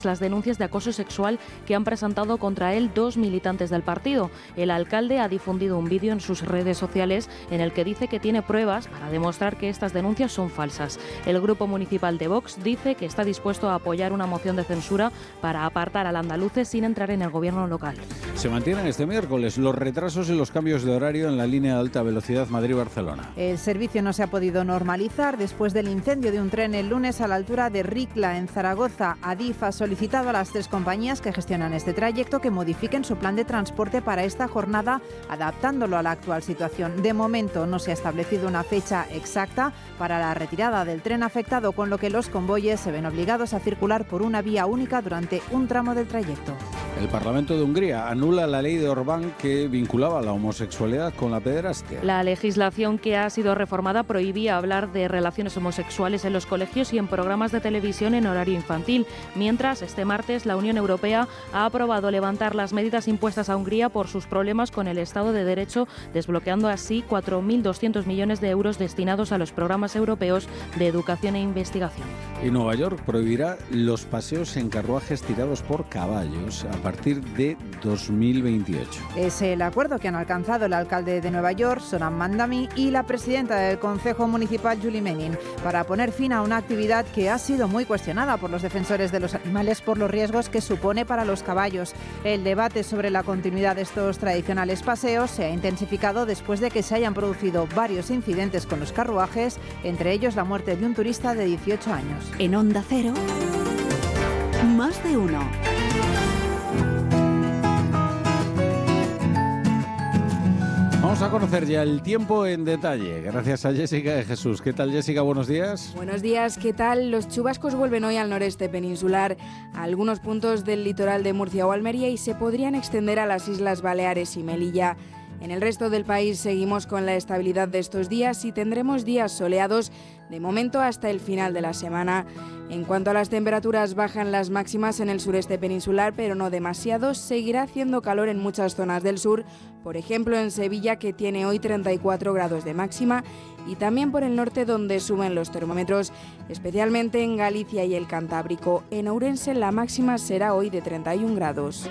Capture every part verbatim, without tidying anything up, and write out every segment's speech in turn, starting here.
las denuncias de acoso sexual que han presentado contra él dos militantes del partido. El alcalde ha difundido un vídeo en sus redes sociales en el que dice que tiene pruebas para demostrar que estas denuncias son falsas. El grupo municipal de Vox dice que está dispuesto a apoyar una moción de censura para apartar al andaluces sin entrar en el gobierno local. Se mantienen este miércoles los retrasos y los cambios de horario en la línea de alta velocidad Madrid-Barcelona. El servicio no se ha podido normalizar después del incendio de un tren el lunes a la altura de Ricla, en Zaragoza. Adif ha solicitado a las tres compañías que gestionan este trayecto que modifiquen su plan de transporte para esta jornada, adaptándolo a la actual situación. De momento no se ha establecido una fecha exacta para la retirada del tren afectado, con lo que los convoyes se ven obligados a circular por una vía única durante un tramo del trayecto. El Parlamento de Hungría anula la ley de Orbán que vinculaba la homosexualidad con la pederastia. La legislación que ha sido reformada prohibía hablar de relaciones homosexuales en los colegios y en programas de televisión en horario infantil, mientras este martes la Unión Europea ha aprobado levantar las medidas impuestas a Hungría por sus problemas con el Estado de Derecho, desbloqueando así cuatro mil doscientos millones de euros destinados a los programas europeos de educación e investigación. Y Nueva York prohibirá los paseos en carruajes tirados por caballos a partir de dos mil veintiocho. Es el acuerdo que han alcanzado el alcalde de Nueva York, Zohran Mamdani, y la presidenta del Concejo Municipal, Julie Menin, para poner fin a una actividad que ha sido muy cuestionada por los defensores de los animales por los riesgos que supone para los caballos. El debate sobre la continuidad de estos tradicionales paseos se ha intensificado después de que se hayan producido varios incidentes con los carruajes, entre ellos la muerte de un turista de dieciocho años. En Onda Cero, más de uno. Vamos a conocer ya el tiempo en detalle, gracias a Jessica de Jesús. ¿Qué tal, Jessica? Buenos días. Buenos días, ¿qué tal? Los chubascos vuelven hoy al noreste peninsular, a algunos puntos del litoral de Murcia o Almería, y se podrían extender a las Islas Baleares y Melilla. En el resto del país seguimos con la estabilidad de estos días y tendremos días soleados de momento hasta el final de la semana. En cuanto a las temperaturas, bajan las máximas en el sureste peninsular, pero no demasiado. Seguirá haciendo calor en muchas zonas del sur, por ejemplo en Sevilla, que tiene hoy treinta y cuatro grados de máxima, y también por el norte, donde suben los termómetros, especialmente en Galicia y el Cantábrico. En Ourense la máxima será hoy de treinta y un grados.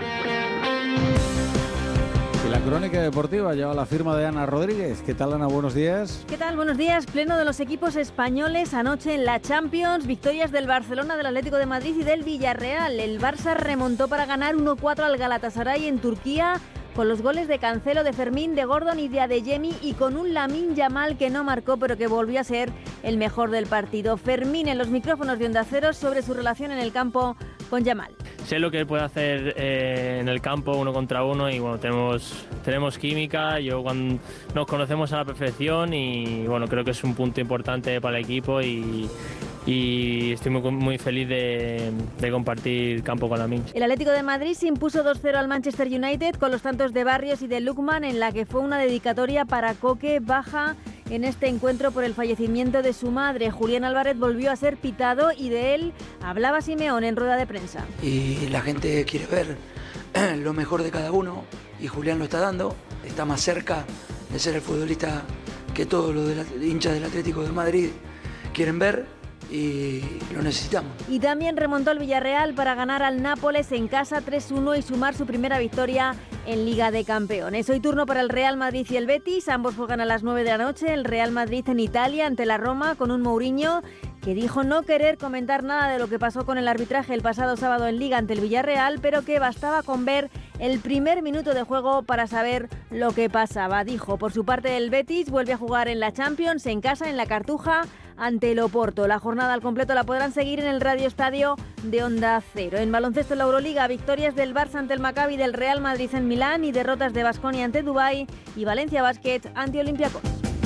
Y la crónica deportiva lleva la firma de Ana Rodríguez. ¿Qué tal, Ana? Buenos días. ¿Qué tal? Buenos días. Pleno de los equipos españoles anoche en la Champions. Victorias del Barcelona, del Atlético de Madrid y del Villarreal. El Barça remontó para ganar uno cuatro al Galatasaray en Turquía, con los goles de Cancelo, de Fermín, de Gordon y de Adeyemi, y con un Lamine Yamal que no marcó pero que volvió a ser el mejor del partido. Fermín en los micrófonos de Onda Cero sobre su relación en el campo con Yamal. Sé lo que él puede hacer eh, en el campo uno contra uno y bueno, tenemos, tenemos química, yo cuando nos conocemos a la perfección y bueno, creo que es un punto importante para el equipo y, y estoy muy, muy feliz de, de compartir campo con Lamine. El Atlético de Madrid se impuso dos cero al Manchester United con los tantos de Barrios y de Lookman, en la que fue una dedicatoria para Coque, baja en este encuentro por el fallecimiento de su madre. Julián Álvarez volvió a ser pitado y de él hablaba Simeón en rueda de prensa. Y la gente quiere ver lo mejor de cada uno y Julián lo está dando, está más cerca de ser el futbolista que todos los de la, hinchas del Atlético de Madrid quieren ver y lo necesitamos. Y también remontó el Villarreal para ganar al Nápoles en casa tres uno y sumar su primera victoria en Liga de Campeones. Hoy turno para el Real Madrid y el Betis, ambos juegan a las nueve de la noche. El Real Madrid en Italia ante la Roma, con un Mourinho que dijo no querer comentar nada de lo que pasó con el arbitraje el pasado sábado en Liga ante el Villarreal, pero que bastaba con ver el primer minuto de juego para saber lo que pasaba. Dijo, por su parte, el Betis vuelve a jugar en la Champions, en casa, en la Cartuja, ante el Oporto. La jornada al completo la podrán seguir en el Radio Estadio de Onda Cero. En baloncesto en la Euroliga, victorias del Barça ante el Maccabi, del Real Madrid en Milán y derrotas de Baskonia ante Dubái y Valencia Basket ante Olympiacos.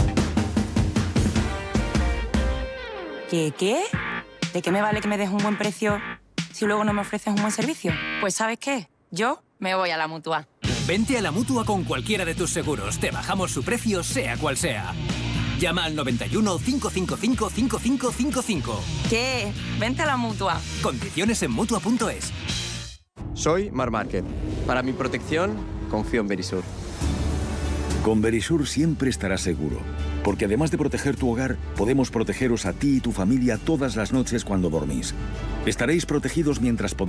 ¿Qué qué? ¿De qué me vale que me des un buen precio si luego no me ofreces un buen servicio? Pues ¿sabes qué? Yo me voy a la Mutua. Vente a la Mutua con cualquiera de tus seguros. Te bajamos su precio, sea cual sea. Llama al noventa y uno, cinco cinco cinco, cinco cinco cinco cinco. ¿Qué? Vente a la Mutua. Condiciones en Mutua punto es. Soy Mar Márquez. Para mi protección, confío en Verisur. Con Verisur siempre estarás seguro, porque además de proteger tu hogar, podemos protegeros a ti y tu familia todas las noches cuando dormís. Estaréis protegidos mientras podáis